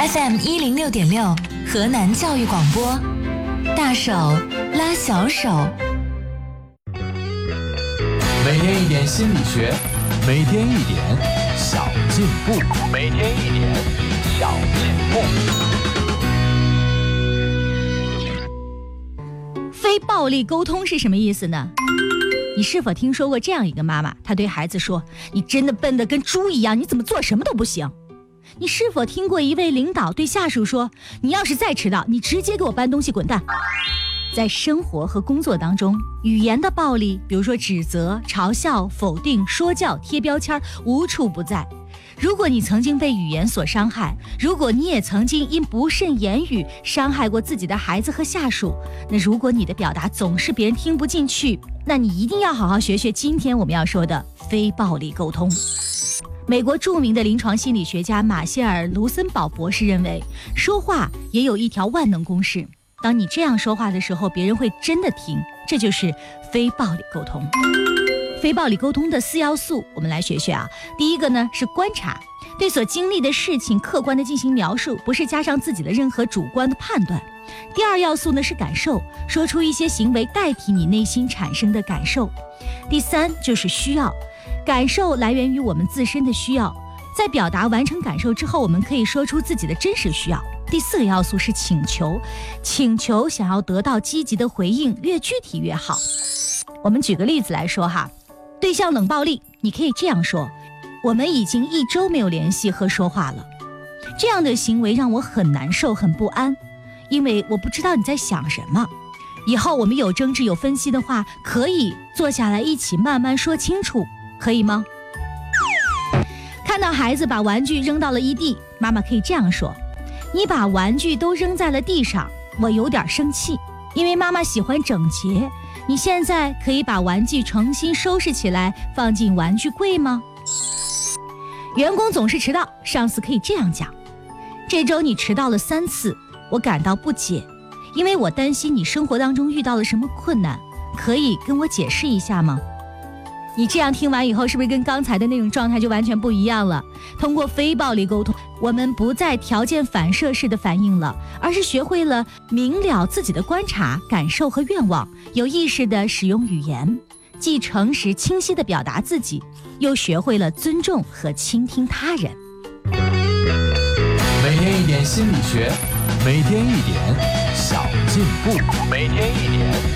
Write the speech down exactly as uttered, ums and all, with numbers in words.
F M 一零六点六，河南教育广播，大手拉小手。 每天一点心理学，每天一点小进步，每天一点小进步。 非暴力沟通是什么意思呢？你是否听说过这样一个妈妈，她对孩子说：你真的笨得跟猪一样，你怎么做什么都不行。你是否听过一位领导对下属说：你要是再迟到，你直接给我搬东西滚蛋。在生活和工作当中，语言的暴力，比如说指责、嘲笑、否定、说教、贴标签，无处不在。如果你曾经被语言所伤害，如果你也曾经因不慎言语伤害过自己的孩子和下属，那如果你的表达总是别人听不进去，那你一定要好好学学今天我们要说的非暴力沟通。美国著名的临床心理学家马歇尔·卢森堡博士认为，说话也有一条万能公式，当你这样说话的时候，别人会真的听，这就是非暴力沟通。非暴力沟通的四要素我们来学学啊。第一个呢是观察，对所经历的事情客观的进行描述，不是加上自己的任何主观的判断。第二要素呢是感受，说出一些行为代替你内心产生的感受。第三就是需要，感受来源于我们自身的需要，在表达完成感受之后，我们可以说出自己的真实需要。第四个要素是请求，请求想要得到积极的回应，越具体越好。我们举个例子来说哈，对象冷暴力，你可以这样说：我们已经一周没有联系和说话了，这样的行为让我很难受很不安，因为我不知道你在想什么。以后我们有争执有分析的话，可以坐下来一起慢慢说清楚，可以吗？看到孩子把玩具扔到了一地，妈妈可以这样说：你把玩具都扔在了地上，我有点生气，因为妈妈喜欢整洁，你现在可以把玩具重新收拾起来，放进玩具柜吗？员工总是迟到，上司可以这样讲：这周你迟到了三次，我感到不解，因为我担心你生活当中遇到了什么困难，可以跟我解释一下吗？你这样听完以后，是不是跟刚才的那种状态就完全不一样了？通过非暴力沟通，我们不再条件反射式的反应了，而是学会了明了自己的观察、感受和愿望，有意识地使用语言，既诚实清晰地表达自己，又学会了尊重和倾听他人。 每天一点心理学，每天一点小进步，每天一点